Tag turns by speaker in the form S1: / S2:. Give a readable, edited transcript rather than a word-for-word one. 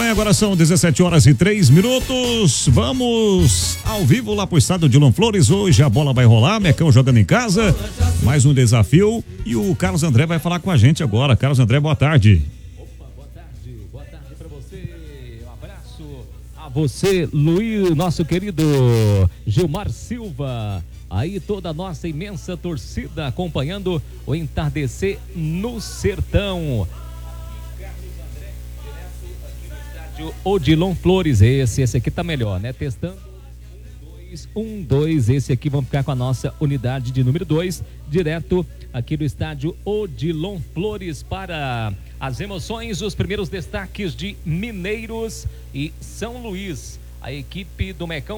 S1: agora são 17h03. Vamos ao vivo lá pro estado de Dilon Flores. Hoje a bola vai rolar, Mecão jogando em casa. Mais um desafio e o Carlos André vai falar com a gente agora. Carlos André, boa tarde.
S2: Opa, boa tarde para você. Um abraço a você, Luiz, nosso querido Gilmar Silva. Aí toda a nossa imensa torcida acompanhando o entardecer no sertão. Odilon Flores, esse aqui tá melhor, né? Testando 1, 2, esse aqui vamos ficar com a nossa unidade de número 2, direto aqui do estádio Odilon Flores para as emoções, os primeiros destaques de Mineiros e São Luís. A equipe do Mecão